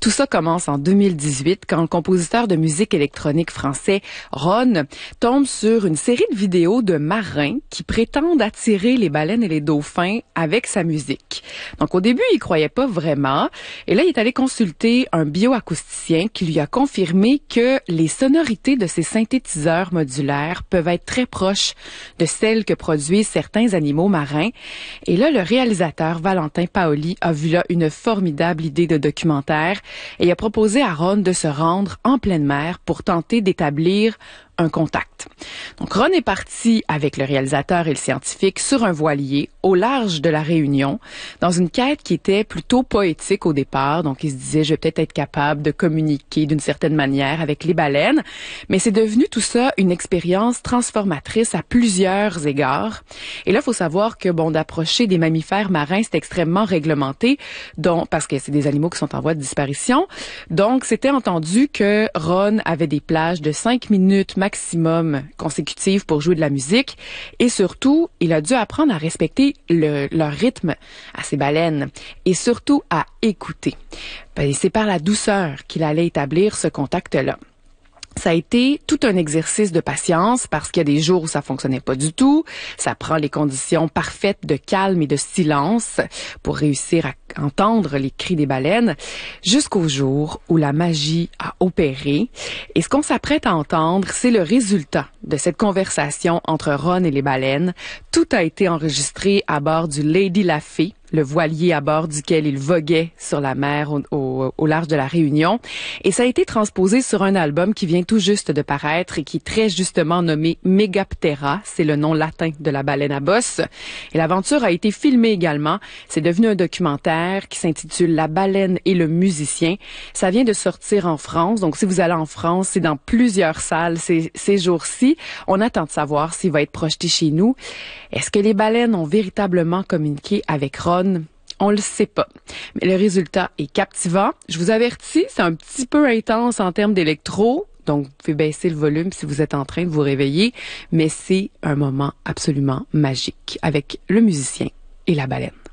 Tout ça commence en 2018 quand le compositeur de musique électronique français Ron tombe sur une série de vidéos de marins qui prétendent attirer les baleines et les dauphins avec sa musique. Donc au début, il croyait pas vraiment et là il est allé consulter un bioacousticien qui lui a confirmé que les sonorités de ces synthétiseurs modulaires peuvent être très proches de celles que produisent certains animaux marins. Et là, le réalisateur Valentin Paoli a vu là une formidable idée de documentaire et a proposé à Ron de se rendre en pleine mer pour tenter d'établir un contact. Donc, Ron est parti avec le réalisateur et le scientifique sur un voilier au large de la Réunion, dans une quête qui était plutôt poétique au départ. Donc, il se disait, je vais peut-être être capable de communiquer d'une certaine manière avec les baleines. Mais c'est devenu tout ça une expérience transformatrice à plusieurs égards. Et là, il faut savoir que, d'approcher des mammifères marins, c'est extrêmement réglementé, parce que c'est des animaux qui sont en voie de disparition. Donc, c'était entendu que Ron avait des plages de 5 minutes maximum consécutives pour jouer de la musique et surtout, il a dû apprendre à respecter leur rythme à ces baleines et surtout à écouter. C'est par la douceur qu'il allait établir ce contact-là. Ça a été tout un exercice de patience parce qu'il y a des jours où ça fonctionnait pas du tout. Ça prend les conditions parfaites de calme et de silence pour réussir à entendre les cris des baleines jusqu'au jour où la magie a opéré. Et ce qu'on s'apprête à entendre, c'est le résultat de cette conversation entre Ron et les baleines. Tout a été enregistré à bord du Lady Lafay, le voilier à bord duquel il voguait sur la mer au large de la Réunion. Et ça a été transposé sur un album qui vient tout juste de paraître et qui est très justement nommé Megaptera. C'est le nom latin de la baleine à bosse. Et l'aventure a été filmée également. C'est devenu un documentaire qui s'intitule La baleine et le musicien. Ça vient de sortir en France. Donc, si vous allez en France, c'est dans plusieurs salles ces jours-ci. On attend de savoir s'il va être projeté chez nous. Est-ce que les baleines ont véritablement communiqué avec Ron? On le sait pas. Mais le résultat est captivant. Je vous avertis, c'est un petit peu intense en termes d'électro. Donc, vous pouvez baisser le volume si vous êtes en train de vous réveiller. Mais c'est un moment absolument magique avec le musicien et la baleine.